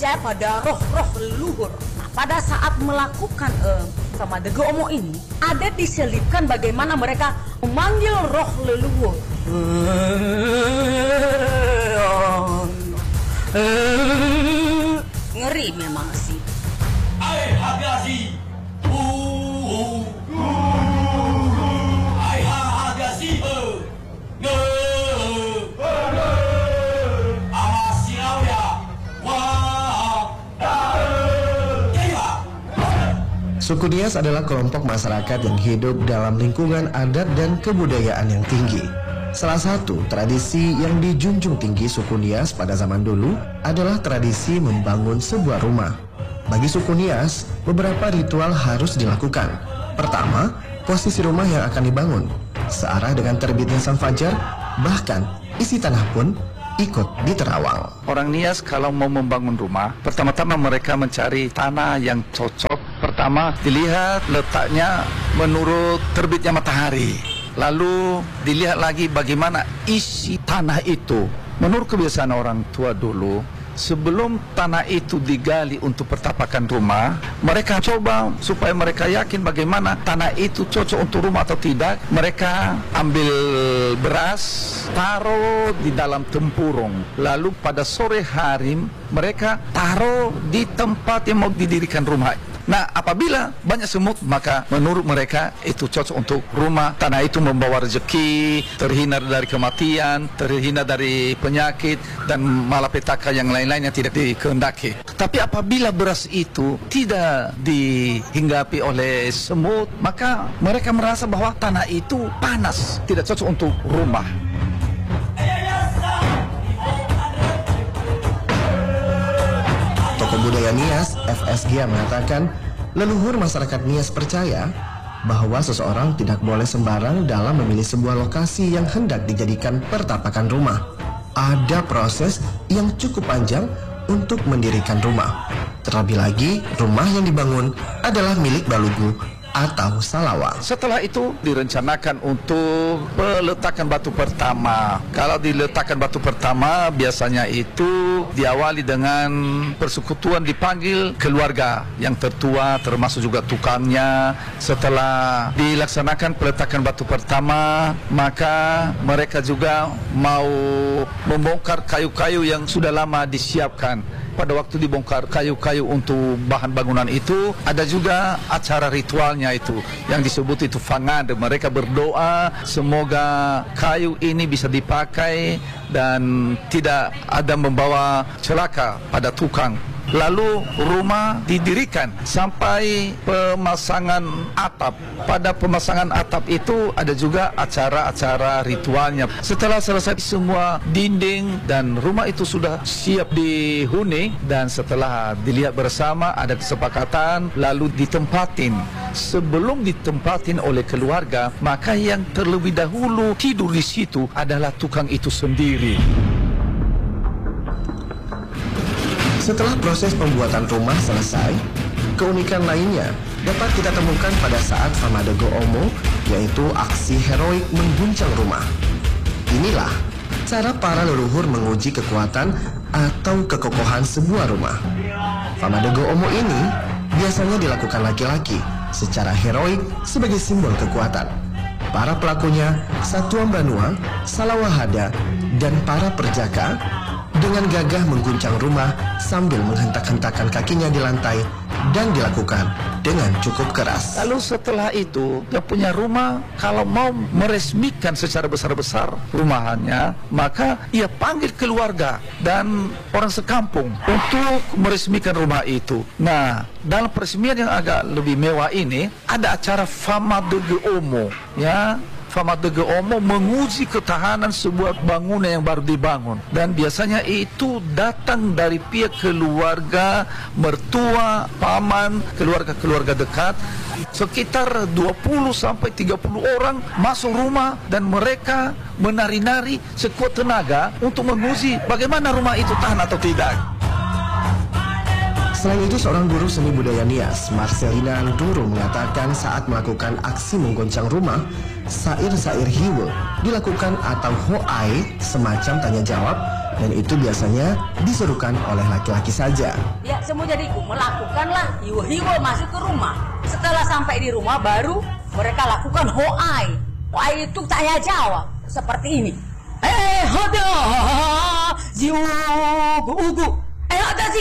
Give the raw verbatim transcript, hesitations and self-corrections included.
percaya pada roh-roh leluhur. Nah, pada saat melakukan eh, Famadege Omo ini, ada diselipkan bagaimana mereka memanggil roh leluhur. Ngeri memang sih. Ai Hagasi. Uh. Ai Hagasi. Ne. Amasiau ya. Wah. Suku Nias adalah kelompok masyarakat yang hidup dalam lingkungan adat dan kebudayaan yang tinggi. Salah satu tradisi yang dijunjung tinggi suku Nias pada zaman dulu adalah tradisi membangun sebuah rumah. Bagi suku Nias, beberapa ritual harus dilakukan. Pertama, posisi rumah yang akan dibangun searah dengan terbitnya sang fajar, bahkan isi tanah pun ikut diterawang. Orang Nias kalau mau membangun rumah, pertama-tama mereka mencari tanah yang cocok. Pertama, dilihat letaknya menurut terbitnya matahari. Lalu dilihat lagi bagaimana isi tanah itu. Menurut kebiasaan orang tua dulu, sebelum tanah itu digali untuk pertapakan rumah, mereka coba supaya mereka yakin bagaimana tanah itu cocok untuk rumah atau tidak. Mereka ambil beras, taruh di dalam tempurung. Lalu pada sore hari mereka taruh di tempat yang mau didirikan rumah. Nah, apabila banyak semut, maka menurut mereka itu cocok untuk rumah. Tanah itu membawa rezeki, terhindar dari kematian, terhindar dari penyakit, dan malapetaka yang lain-lain yang tidak dikehendaki. Tapi apabila beras itu tidak dihinggapi oleh semut, maka mereka merasa bahwa tanah itu panas, tidak cocok untuk rumah. Tokoh budaya Nias, F S G, mengatakan leluhur masyarakat Nias percaya bahwa seseorang tidak boleh sembarang dalam memilih sebuah lokasi yang hendak dijadikan pertapakan rumah. Ada proses yang cukup panjang untuk mendirikan rumah. Terlebih lagi, rumah yang dibangun adalah milik Balugu atau Salawang. Setelah itu direncanakan untuk peletakan batu pertama. Kalau diletakkan batu pertama, biasanya itu diawali dengan persekutuan, dipanggil keluarga yang tertua, termasuk juga tukangnya. Setelah dilaksanakan peletakan batu pertama, maka mereka juga mau membongkar kayu-kayu yang sudah lama disiapkan. Pada waktu dibongkar kayu-kayu untuk bahan bangunan itu, ada juga acara ritualnya itu yang disebut itu fangade. Mereka berdoa semoga kayu ini bisa dipakai dan tidak ada membawa celaka pada tukang. Lalu rumah didirikan sampai pemasangan atap. Pada pemasangan atap itu ada juga acara-acara ritualnya. Setelah selesai semua dinding dan rumah itu sudah siap dihuni, dan setelah dilihat bersama ada kesepakatan, lalu ditempatin. Sebelum ditempatin oleh keluarga, maka yang terlebih dahulu tidur di situ adalah tukang itu sendiri. Setelah proses pembuatan rumah selesai, keunikan lainnya dapat kita temukan pada saat Famadege Omo, yaitu aksi heroik mengguncang rumah. Inilah cara para leluhur menguji kekuatan atau kekokohan sebuah rumah. Famadege Omo ini biasanya dilakukan laki-laki secara heroik sebagai simbol kekuatan. Para pelakunya Satuan Banua, Salawahada, dan para perjaka dengan gagah mengguncang rumah sambil menghentak-hentakan kakinya di lantai, dan dilakukan dengan cukup keras. Lalu setelah itu, dia punya rumah, kalau mau meresmikan secara besar-besar rumahannya, maka ia panggil keluarga dan orang sekampung untuk meresmikan rumah itu. Nah, dalam peresmian yang agak lebih mewah ini, ada acara Famadege Omo, ya. Famadege Omo menguji ketahanan sebuah bangunan yang baru dibangun, dan biasanya itu datang dari pihak keluarga, mertua, paman, keluarga-keluarga dekat. Sekitar dua puluh sampai tiga puluh orang masuk rumah, dan mereka menari-nari sekuat tenaga untuk menguji bagaimana rumah itu tahan atau tidak. Selain itu, seorang guru seni budaya Nias, Marcelina Nduru, mengatakan saat melakukan aksi menggoncang rumah, sair-sair hiwe dilakukan atau hoai, semacam tanya jawab dan itu biasanya diserukan oleh laki-laki saja. Ya, semua jadiku melakukanlah hiwa-hiwa masuk ke rumah. Setelah sampai di rumah baru mereka lakukan hoai. Hoai itu tanya jawab seperti ini. Eh, hada, jiwa ugu.